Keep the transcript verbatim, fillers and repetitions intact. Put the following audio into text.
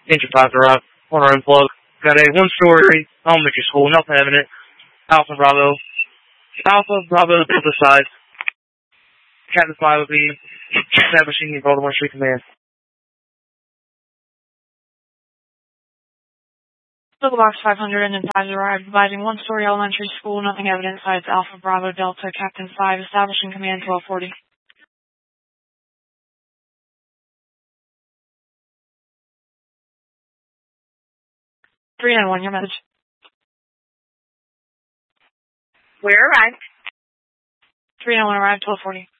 Engine five arrived on our unplug. Got a one-story elementary school, nothing evident. Alpha Bravo. Alpha Bravo Delta side. Captain five will be establishing in Baltimore Street Command. Local Box five hundred and five arrived, advising one-story elementary school, nothing evident, sides Alpha Bravo Delta, Captain five, establishing command twelve forty. three nine one, your message. Where arrived? three nine one arrived, twelve forty.